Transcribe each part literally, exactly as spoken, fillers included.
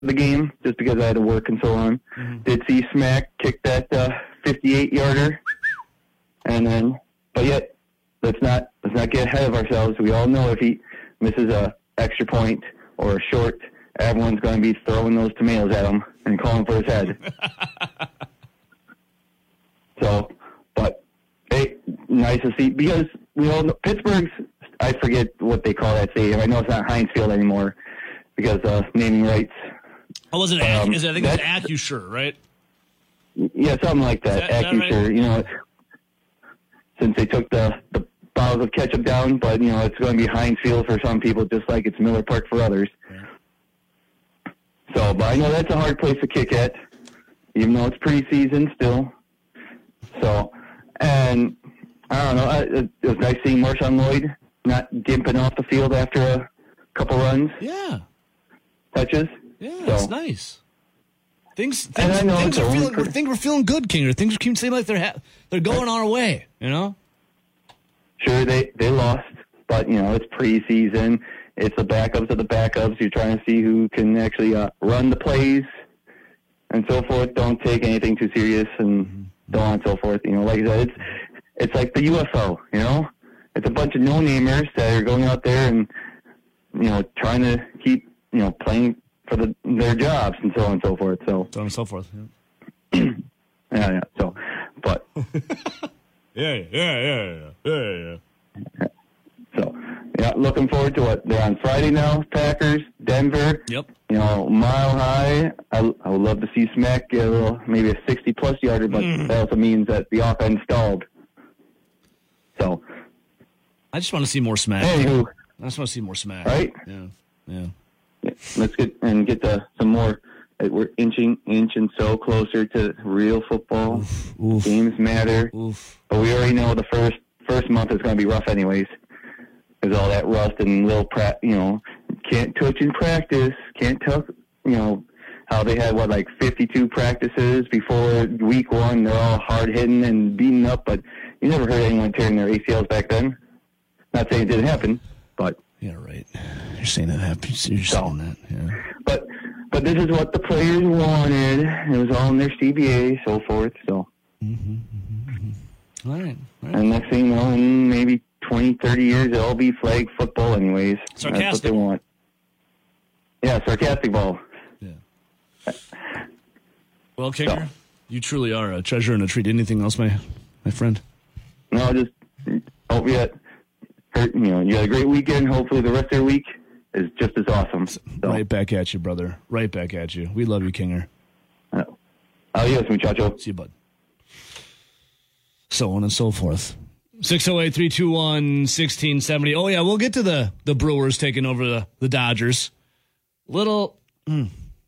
the game just because I had to work and so on. Mm-hmm. Did see Smack kick that uh, fifty-eight yarder, and then, but yet, let's not let's not get ahead of ourselves. We all know if he misses a extra point or a short, everyone's going to be throwing those tomatoes at him and calling for his head. So, but hey, nice to see, because we all know Pittsburgh's, I forget what they call that stadium. I know it's not Heinz Field anymore because uh, naming rights. Oh, was it? Um, is it I think it's AccuSure, right? Yeah, something like that. that AccuSure. Right? You know, since they took the the bottles of ketchup down, but you know it's going to be Heinz Field for some people, just like it's Miller Park for others. Yeah. So, but I know that's a hard place to kick at, even though it's preseason still. So, and I don't know. It, it was nice seeing Marshawn Lloyd not gimping off the field after a couple runs. Yeah. Touches. Yeah, so, that's nice. Things, things, things are feeling. For, things are feeling good, Kinger. Things seem like they're ha- they're going our way. You know. Sure, they they lost, but you know it's preseason. It's the backups of the backups. You're trying to see who can actually uh, run the plays and so forth. Don't take anything too serious and mm-hmm. so on and so forth. You know, like I said, it's it's like the U F O. You know, it's a bunch of no-namers that are going out there and you know trying to keep you know playing for the, their jobs and so on and so forth. So so on and so forth. Yeah, yeah. yeah. So, but yeah, yeah, yeah, yeah, yeah, yeah. So, yeah, looking forward to it. They're on Friday now. Packers, Denver. Yep. You know, mile high. I, I would love to see Smack get a little, maybe a sixty-plus yarder, but mm. that also means that the offense stalled. So, I just want to see more Smack. Anywho, I just want to see more Smack. Right? Yeah. Yeah. yeah. Let's get and get to some more. We're inching, inching so closer to real football. Oof, oof. Games matter, Oof. but we already know the first first month is going to be rough, anyways. There's all that rust and little, pra- you know, can't touch in practice. Can't tell, you know, how they had, what, like fifty-two practices before week one. They're all hard-hitting and beaten up, but you never heard anyone tearing their A C Ls back then. Not saying it didn't happen, but... Yeah, right. You're saying that happens. You're so, saying that, yeah. But, but this is what the players wanted. It was all in their C B A, so forth, so... Mm-hmm, mm-hmm, mm-hmm. All right, all right. And next thing you know, in maybe twenty, thirty years, it'll be flag football anyways. Sarcastic. That's what they want. Yeah, sarcastic ball. Yeah. Well, Kinger, so, you truly are a treasure and a treat. Anything else, my my friend? No, just hope you had, you know, you had a great weekend. Hopefully the rest of your week is just as awesome. So. Right back at you, brother. Right back at you. We love you, Kinger. Uh, adios, muchacho. See you, bud. So on and so forth. six oh eight, three two one, one six seven oh. Oh, yeah, we'll get to the, the Brewers taking over the, the Dodgers. Little, mm,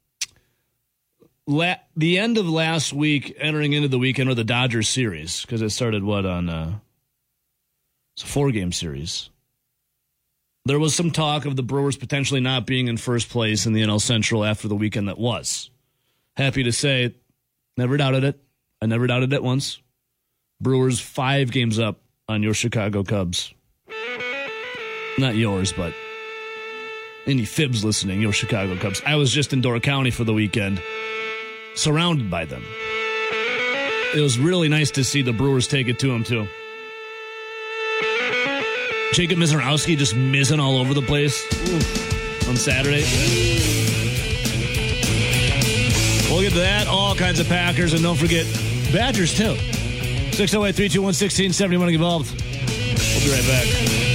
la, the end of last week, entering into the weekend of the Dodgers series, because it started, what, on, uh, it's a four-game series. There was some talk of the Brewers potentially not being in first place in the N L Central after the weekend that was. Happy to say, never doubted it. I never doubted it once. Brewers five games up on your Chicago Cubs. Not yours, but any fibs listening, your Chicago Cubs. I was just in Door County for the weekend, surrounded by them. It was really nice to see the Brewers take it to them, too. Jacob Mizorowski just mizzing all over the place Ooh. on Saturday. We'll get to that, all kinds of Packers, and don't forget Badgers, too. six oh eight, three two one, one six seven oh. Want to get involved? We'll be right back.